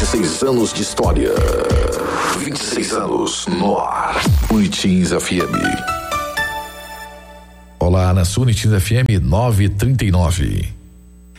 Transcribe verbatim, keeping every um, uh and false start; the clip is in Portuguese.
seis anos de história. vinte e seis anos no ar. Unitins F M. Olá, na sua Unitins F M nove trinta e nove.